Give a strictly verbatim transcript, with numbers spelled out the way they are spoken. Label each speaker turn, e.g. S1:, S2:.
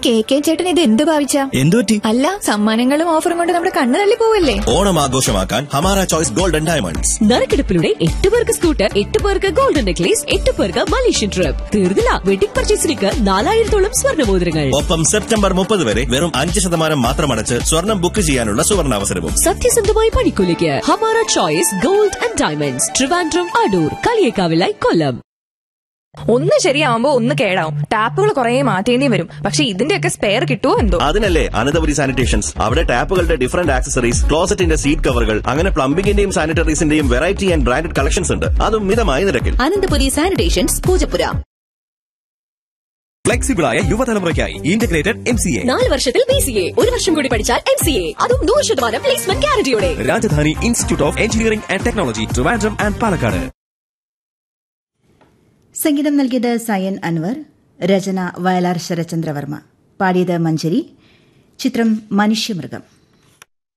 S1: K K ചേട്ടൻ ഇത് എന്ത് ഭാവിച്ച?
S2: എന്തുപറ്റി?
S1: അല്ല, സമ്മാനങ്ങളും ഓഫറും കൊണ്ട് നമ്മുടെ കണ്ണ് തള്ളി പോവല്ലേ?
S2: ഓണം ആഘോഷമാക്കാൻ ഹമാര ചോയ്സ് ഗോൾഡൻ ഡയമണ്ട്സ്.
S3: നറുക്കെടുപ്പിലൂടെ എട്ട് പേർക്ക് സ്കൂട്ടർ, എട്ട് പേർക്ക് ഗോൾഡൻ നെക്ലേസ്, എട്ട് പേർക്ക് മലേഷ്യൻ ട്രിപ്പ്. തീർന്നില്ല, വെഡിംഗ് പർച്ചേസിലേക്ക് നാലായിരത്തോളം സ്വർണ്ണമോതിരങ്ങൾ.
S2: ഒപ്പം സെപ്റ്റംബർ മുപ്പത് വരെ വെറും അഞ്ച് ശതമാനം മാത്രം അടച്ച് സ്വർണം ബുക്ക് ചെയ്യാനുള്ള സുവർണാവസരവും.
S3: സത്യസന്ധമായ പണിക്കൂലിക്ക് Hamara choice gold and diamonds, Trivandrum, Adoor, കളിയേക്കാവിലായി, കൊല്ലം.
S4: ഒന്ന് ശരിയാവുമ്പോ ഒന്ന് കേടാവും. ടാപ്പുകൾ കുറെ മാറ്റേണ്ടി വരും. പക്ഷെ ഇതിന്റെയൊക്കെ സ്പെയർ കിട്ടുമോ എന്തോ?
S2: അതിനല്ലേ അനന്തപുരി സാനിറ്റേഷൻസ്. അവിടെ ടാപ്പുകളുടെ ഡിഫറന്റ് ആക്സസറീസ്, ക്ലോസറ്റിന്റെ സീറ്റ് കവറുകൾ, അങ്ങനെ പ്ലംബിംഗിന്റെയും സാനിറ്ററീസിന്റെയും വെറൈറ്റി ആൻഡ് ബ്രാൻഡഡ് കളക്ഷൻസ് ഉണ്ട്. അതും മിതമായ നിരക്കിൽ.
S5: Ananthapuri sanitations, Poojappura.
S6: ഫ്ലെക്സിബിളായ യുവതലമുറയ്ക്കായി integrated M C A.
S3: നാല് വർഷത്തിൽ ബി സി എ, ഒരു വർഷം കൂടി പഠിച്ചാൽ എം സി എ, അതും നൂറ് ശതമാനം placement ഗ്യാരണ്ടിയോടെ.
S6: Rajdhani institute of engineering and technology, Trivandrum and Palakkad.
S7: സംഗീതം നൽകിയത് സയൻ അൻവർ, രചന വയലാർ ശരചന്ദ്രവർമ്മ, പാടിയത് മഞ്ചരി. ചിത്രം മനുഷ്യമൃഗം.